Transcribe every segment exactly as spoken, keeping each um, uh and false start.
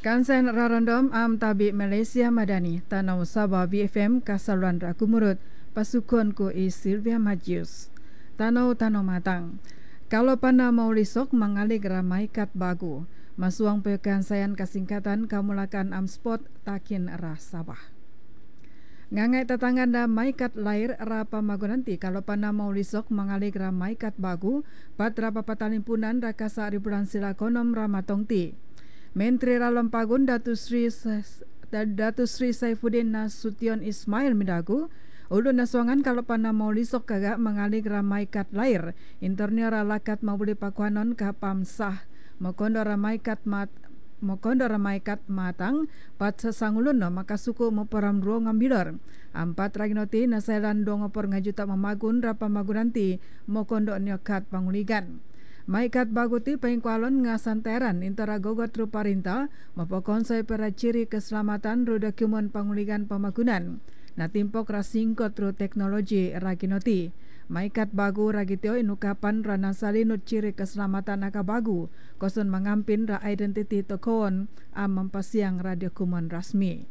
Kansen rarandom am tabi Malaysia Madani tanau Sabah B F M kasaluan rakumurut pasukan ko i Sylvia Majus. Tanau tanau matang. Kalau pana mau lisok mengalik ramai kat bagu. Masuang pekan sayan kasingkatan kamulakan am spot takin rah Sabah. Ngangai tatangan da maikat lair rapa magunanti kalau pana mau lisok mengalik ramai kat bagu pat rapa patalimpunan rakasa ribulan silakonom ramatongti. Menteri Ralam Pagun Datu Sri Datu Sri Saifuddin Nasution Ismail Midagu ulun nasuangan kalau pana mau lisok kagak mengalik ramai kat lair internia ralakat mau beli pakuanon kapam sah mokondo ramai kat mat mokondo ramai kat matang pat sesangulun no maka suku moperam ruang ngambilor ampat raginoti naselan dong opor ngajuta mamagun rapa magunanti mokondo nyokat panguligan. Maikat baguti pengkualon ngasanteran intara gogot ruparinta mapokonsoi pera ciri keselamatan ru dokumen panguligan pemagunan. Natimpok rasingkot ru teknologi raginoti. Maikat bagu ragitio inukapan rana salinut ciri keselamatan aka bagu kosun mengampin ra identiti tokoon am mempasiang radiokumen rasmi.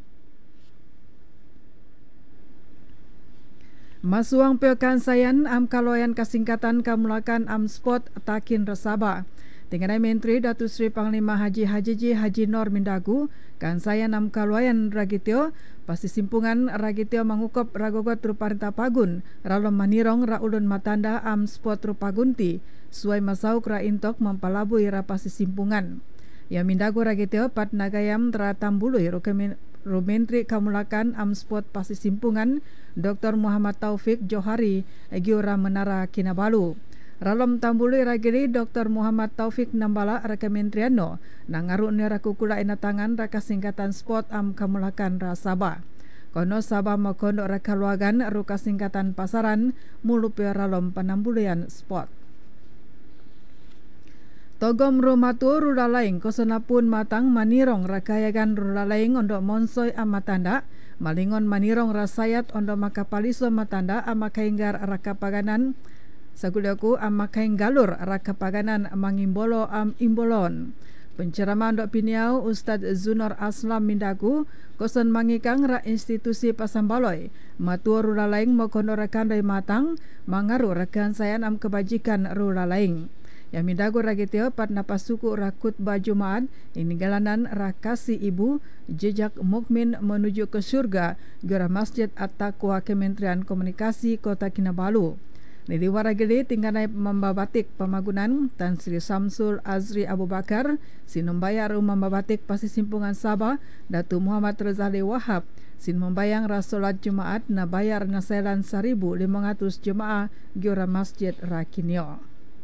Masuang pekan sayan am kaloyan kasingkatan kamulakan am spot takin resaba. Tinganai Menteri Datu Sri Panglima Haji Hajiji Haji Nor Mindagu kan sayan am kaloyan ragitio pasti simpungan ragitio mangukop ragogot ruparenta pagun ralom manirong ra ulun matanda am spot rupagunti suai masauk ra intok mempalabui ra pasti simpungan. Ya Mindagu ragitio pat nagayam tra tambului rukemin Menteri Kamulakan am spot pasti simpungan Doktor Muhammad Taufik Johari Egiora Menara Kinabalu. Ralom tambului ragiri Doktor Muhammad Taufik Nambala Rekementriano nangaru nera kukula inatangan raka singkatan spot am Kamulakan ra Sabah. Kono Sabah makondo rakaluagan ruka singkatan pasaran mulupe ralom panambulian spot. Togom rumatu rulalaing kosenapun matang manirong rakayagan rulalaing ondo monsoi amatanda malingon manirong rasayat ondo makapaliso matanda amakainggar rakapaganan sagudaku amakainggalur rakapaganan mangimbolo am imbolon. Penceramah ondo piniau Ustaz Zunor Aslam Mindagu kosen mangikang ra institusi Pasambaloi matua rulalaing mokono rakandai matang mangaru rakan sayan am kebajikan rulalaing. Yang Mindagu ragitio pat napasuku rakut bajumaat ini galanan rakasi ibu jejak mukmin menuju ke surga gera Masjid At-Taqwa Kementerian Komunikasi Kota Kinabalu. Nili waragili tingganai membabatik pemagunan Tan Sri Samsul Azri Abu Bakar sin membayar membabatik pasti simpungan Sabah Datu Muhammad Rezali Wahab sin membayang rasolat Jumaat na bayar naselan seribu lima ratus jemaah gera Masjid Rakinio.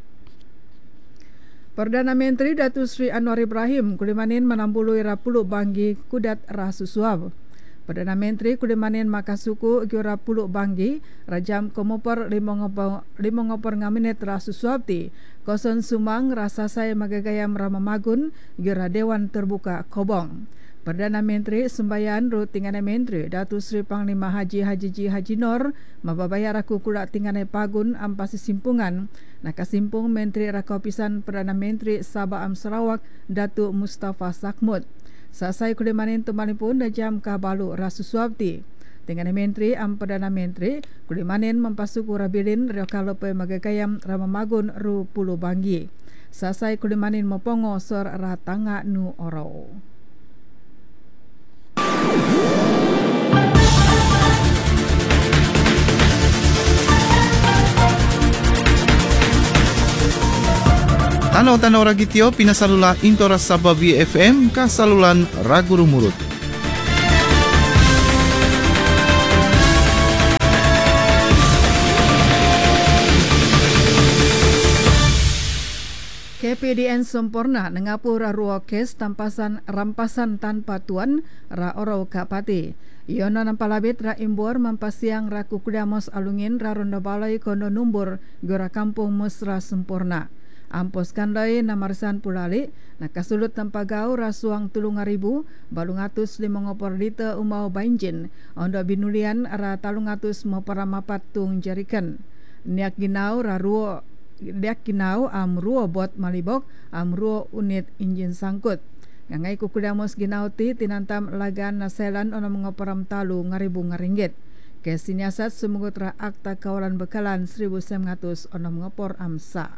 Perdana Menteri Datu Sri Anwar Ibrahim kulimanin menambului rapulu banggi kudat rasusuab. Perdana Menteri kulimanin makasuku giora pulu banggi rajam komopor limongopor limongopor ngaminet rasusuab ti koson sumang rasa saya magagayam ramamagun giora Dewan Terbuka Kobong. Perdana Menteri sembayan ru tingana Menteri Datu Sri Panglima Haji Hajiji Haji Nor mababayar aku kula tingana pagun ampasi simpungan nakasimpung Menteri Rakopisan Perdana Menteri Sabah Am Sarawak Datu Mustafa Sakmud. Sasai kulimanin tumalipun dajam kabalu rasusuabti. Tingana Menteri Am Perdana Menteri kulimanin mempasuku rabilin riokalope magagayam ramamagun ru pulu banggi. Sasai kulimanin mopongo sor ratanga nu oro. Tanaw-tanaw ragityo pinasalula Intora Sabah B F M kasalulan Ragurumurut. K P D N sempurna nengapura ruo kes tampasan rampasan tanpa tuan ra oro kapati. Iona nampalabit ra imbor mampasiang ra kukudamos alungin ra rondo balai kondo numbur gora kampung mesra sempurna. Ampos kandai namarsan pulali nakasulut tampagau rasuang tulung ribu balungatus limongopor liter umau bainjin ondo binulian ra talungatus moparamapat tung jarikan niak ginau ra ruo Diak kinau am ruo bot malibok am ruo unit injin sangkut. Ngangai kukudamos ginauti tinantam lagan naselan ono mengoperam talu ngaribu ngaringgit. Kesiniasat semugutra akta kawalan bekalan seribu sembilan ratus ono mengopor amsa.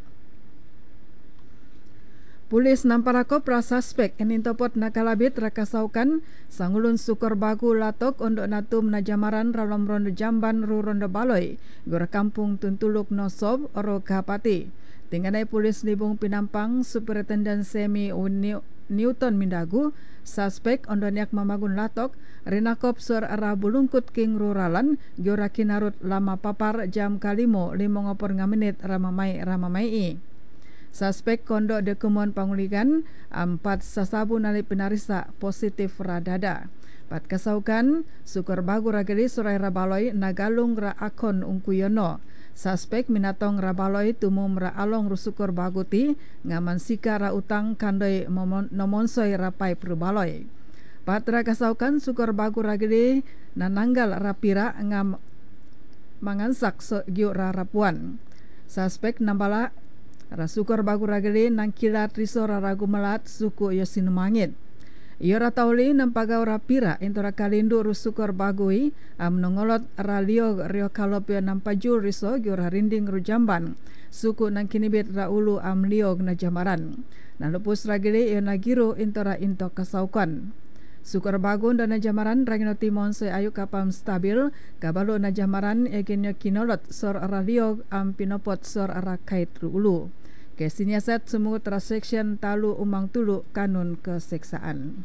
Polis namparakop prasuspek enintopot nakalabit rakasaukan sangulun sukor bagu latok ondok natum najamaran ralam ronde Jamban ru ronde Baloi gora kampung Tuntuluk Nosob oro Kapati. Tinganai polis libung pinampang Superintendent Semi Newton Mindagu suspek ondoniak mamagun latok rinakop sur arah bulungkut king ruralan gora kinarut lama papar jam kalimo lima ngopor ngamenit ramamai ramamai i. Suspek kondok de kemon panguligan empat sasabu nali penarisa positif radada. Pat kasaukan sukor bagu rageli surai rabaloi nagalung ra akon ungkuyono. Suspek minatong rabaloi tumum ra along rusukor baguti ngaman sika ra utang kandoi nomonsoi rapai perbaloi. Pat ra kasaukan sukor bagu rageli nananggal rapira ngam mangansak so gyu ra rapuan. Suspek nambala rasukor bagu rageli nang kilat risora ragu melat suku yosin mangit. Iora tauli nampagaw rapira intora kalindu rusukor bagui am nongolot ralio rio kalopio nampajul riso giora rinding rujamban suku nang kinibit raulu am liog na jamaran. Nalupus rageli iona giru intora into kasaukan. Sukor bagun dan najamaran ragino timon se ayu kapam stabil kabalo najamaran egenyo kinolot sor ralio am pinopot sor arakait ruulu. Kesiniasat semua transaction talu umang tulu kanun keseksaan.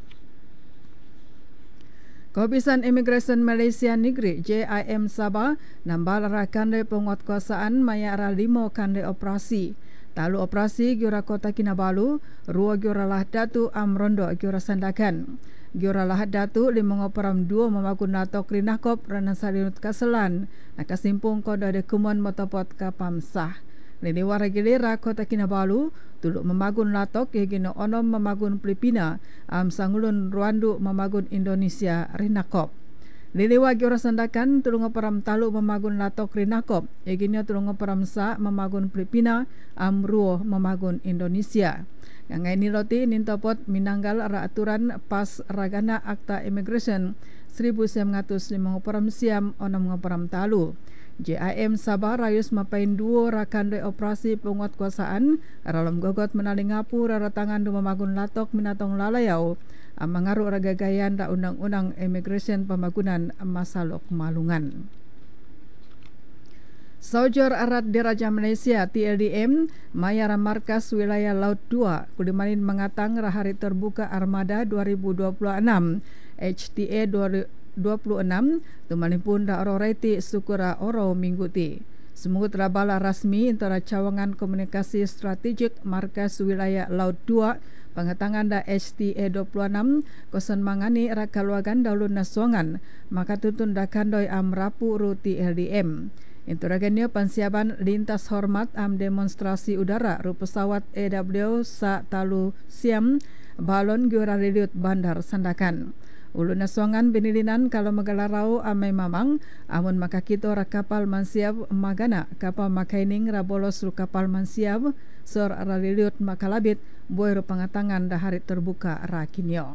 Komisen Imigresen Malaysia Negeri J I M Sabah nambal rakandai penguatkuasaan maya ara limo kandai operasi. Talu operasi Giora Kota Kinabalu, Rua Giora Lahdatu Amrondo Giora Sandakan. Giora Lahdatu lima ngoperam dua memagun natok rinakop ranan salinut kaselan nakasimpung koda de kumon motopot kapamsah. Lini waragilira Kota Kinabalu tuluk memagun latok yagino onom memagun Filipina am sangulun Rwandu memagun Indonesia rinakop. Lini wagi ora sandakan tulung operam talu memagun latok rinakop yagino tulung operam sa memagun Filipina am ruo memagun Indonesia. Ngangai niloti nintopot minanggal ra aturan pas ragana akta immigration seribu sembilan ratus lima operam siam onom operam talu. J I M Sabah rayus mapain duo rakandai operasi penguatkuasaan ralam gogot menalingapu raratangan du memagun latok minatong lalayau mengaruh ragagayan ra undang-undang immigration pemagunan masalok malungan. Saujur Arat Diraja Malaysia T L D M mayara markas wilayah Laut dua kudimanin mengatang rahari terbuka armada dua ribu dua puluh enam H T A dua puluh enam tumanipun da oro reti sukura oro minggu ti. Semua terabala rasmi antara cawangan komunikasi strategik markas wilayah Laut dua pengetangan da H T A dua puluh enam kosan mangani rakaluagan daulun nasongan maka tuntun da kandoi am rapu ru T L D M. Interagenio pansiaban lintas hormat am demonstrasi udara ru pesawat A W sa talu siam balon giora reliut bandar Sandakan. Ulu nasongan benilinan kalau magalarau amai mamang amun maka kito ra kapal mansiab magana kapal makaining rabolos ru kapal mansiab sor raliliut makalabit boy ru pangatangan dahari terbuka rakinyo.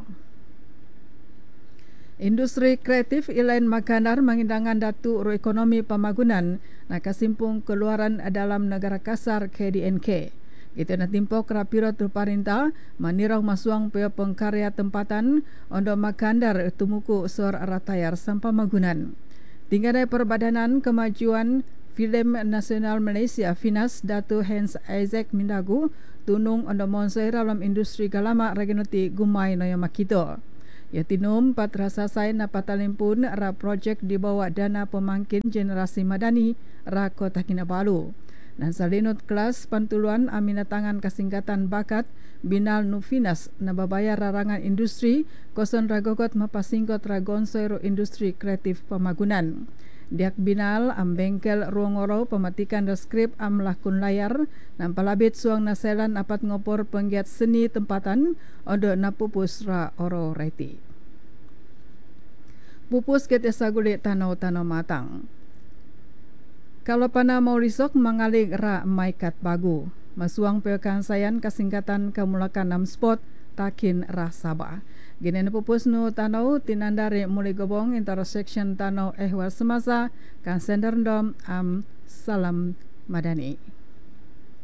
Industri kreatif ilain makanar mangindangan datu ru ekonomi pemagunan nakasimpung keluaran dalam negara kasar K D N K. Itu na timpok rapiro terparinta manirau masuang peo pengkarya tempatan ondo makandar tumuku sor ratayar sampah magunan. Tinggalai Perbadanan Kemajuan Filem Nasional Malaysia Finas Datu Hans Isaac Mindagu tunung ondo monsoi dalam industri galama regenoti gumai noyo makito. Yatinum patrasasai na patalimpun ra projek di bawah dana pemangkin generasi madani ra Kota Kinabalu. Dan salinut kelas pantuluan aminatangan kasingkatan bakat Binal Nufinas na babaya rarangan industri koson ragogot mapasingkot ragonsoi ro industri kreatif pemagunan. Diak Binal am bengkel ruangoro pematikan reskrip am lakun layar nan palabit suang naselan apat ngopor penggiat seni tempatan odo napupus ra oro reti. Pupus kete saguli tanau-tanau matang. Kalau pana mau risok mangalik ra maikat bagu. Masuang pekan sayan kasingkatan kamulakan enam spot takin rasaba. Gini na pupus no tanaw tinandari muli gobong intersection tanaw ehwal semasa kan sender dom am salam madani.